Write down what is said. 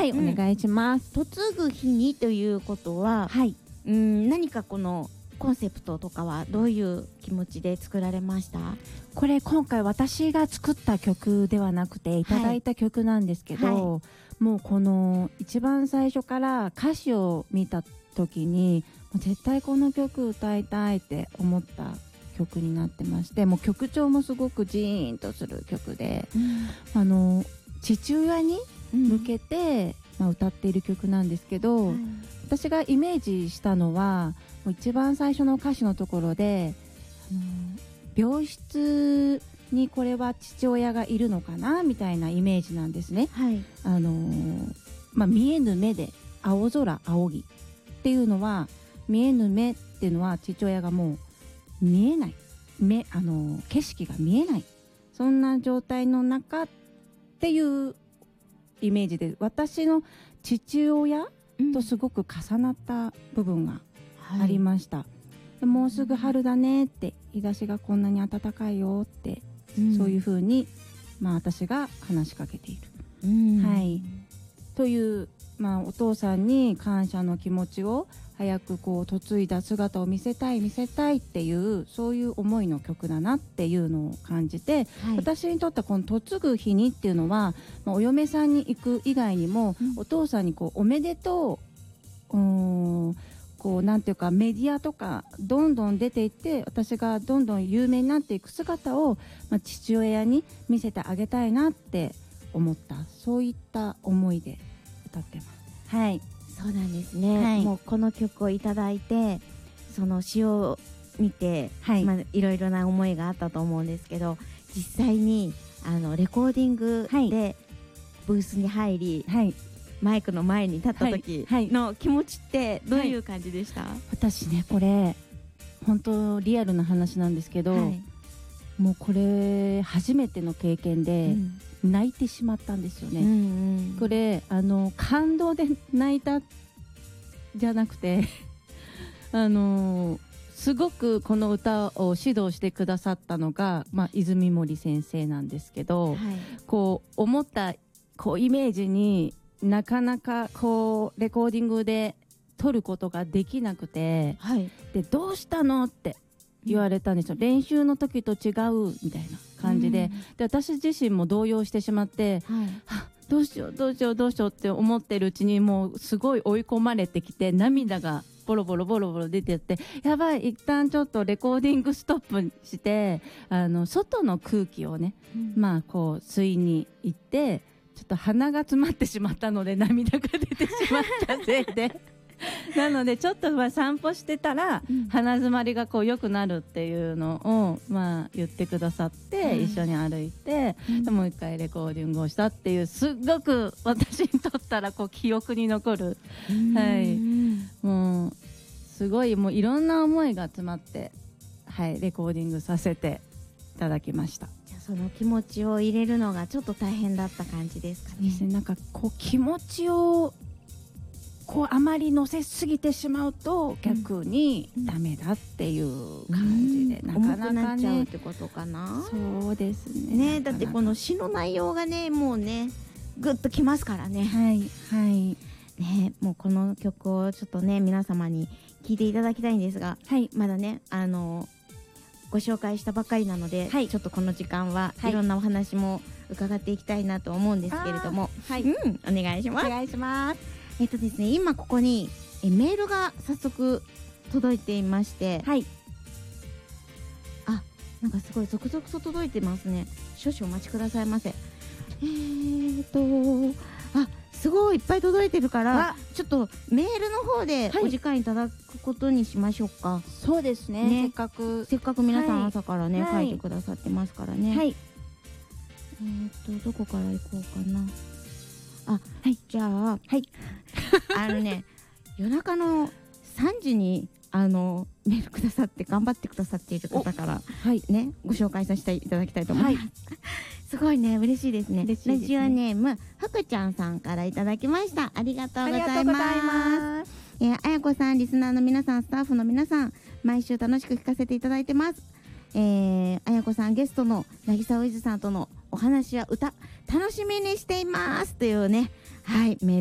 はい、お願いします。 嫁ぐ日にということは、 はい、 何かこのコンセプトとかはどういう気持ちで作られました？ これ今回私が作った曲ではなくていただいた曲なんですけど、もうこの一番最初から歌詞を見た時にもう絶対この曲歌いたいって思った曲になってまして、もう曲調もすごくジーンとする曲で、父親に向けて、歌っている曲なんですけど、私がイメージしたのはもう一番最初の歌詞のところで、病室にこれは父親がいるのかなみたいなイメージなんですね。見えぬ目で青空仰ぎっていうのは、見えぬ目っていうのは父親がもう見えない景色が見えない、そんな状態の中っていうイメージで、私の父親とすごく重なった部分がありました。もうすぐ春だねって、日差しがこんなに暖かいよって、そういう風に、私が話しかけている、という、お父さんに感謝の気持ちを早く嫁いだ姿を見せたいっていう、そういう思いの曲だなっていうのを感じて、私にとってこの嫁ぐ日にっていうのは、お嫁さんに行く以外にも、お父さんにおめでとう、なんていうかメディアとかどんどん出ていって、私がどんどん有名になっていく姿を、父親に見せてあげたいなって思った、そういった思いで歌ってます。 そうなんですね、もうこの曲をいただいて、その詩を見て、いろいろな思いがあったと思うんですけど、実際にレコーディングでブースに入り、マイクの前に立った時の気持ちってどういう感じでした？ 私ね、これ本当リアルな話なんですけど、もうこれ初めての経験で泣いてしまったんですよね。これ感動で泣いたじゃなくてすごくこの歌を指導してくださったのが、泉森先生なんですけど、思ったイメージになかなかレコーディングで撮ることができなくて、でどうしたのって言われたんですよ。練習の時と違うみたいな感じで、私自身も動揺してしまって、どうしようって思ってるうちに、もうすごい追い込まれてきて、涙がボロボロ出てって、やばい、一旦ちょっとレコーディングストップして、外の空気をね、吸いに行って、ちょっと鼻が詰まってしまったので涙が出てしまったせいでなのでちょっと散歩してたら、鼻詰まりが良くなるっていうのを言ってくださって、一緒に歩いて、もう一回レコーディングをしたっていう、すっごく私にとったら記憶に残る、もうすごい、もういろんな思いが詰まって、レコーディングさせていただきました。 その気持ちを入れるのがちょっと大変だった感じですかね。 なんか気持ちをあまり乗せすぎてしまうと逆にダメだっていう感じで、なかなかね、重くなっちゃうってことかな。 そうですね。 だってこの詩の内容がね、もうねグッときますからね。もうこの曲をちょっとね、皆様に聴いていただきたいんですが、まだねご紹介したばかりなので、ちょっとこの時間はいろんなお話も伺っていきたいなと思うんですけれども、お願いします。ですね、今ここにメールが早速届いていまして、なんかすごい続々と届いてますね。少々お待ちくださいませ。すごいいっぱい届いてるから、ちょっとメールの方でお時間いただくことにしましょうか。 そうですね、せっかく皆さん朝からね、書いてくださってますからね。どこから行こうかな。じゃあ夜中の3時にメールくださって頑張ってくださっている方からご紹介させていただきたいと思います。すごいね、嬉しいですね。ラジオネームふくちゃんさんからいただきました。ありがとうございます。あやこさん、リスナーの皆さん、スタッフの皆さん、毎週楽しく聞かせていただいてます。あやこさんゲストの渚ウイズさんとのお話や歌楽しみにしていますというね、メール